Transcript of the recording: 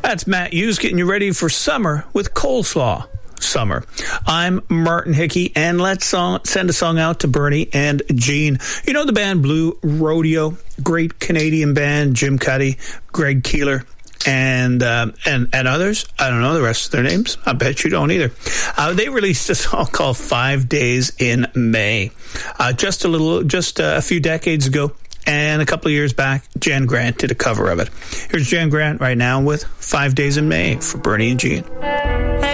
That's Matt Hughes getting you ready for summer with Coleslaw Summer. I'm Martin Hickey, and let's send a song out to Bernie and Jean. You know the band Blue Rodeo? Great Canadian band. Jim Cuddy, Greg Keeler, and others. I don't know the rest of their names. I bet you don't either. They released a song called 5 Days in May. Just a few decades ago. And a couple of years back, Jan Grant did a cover of it. Here's Jan Grant right now with 5 Days in May for Bernie and Jean.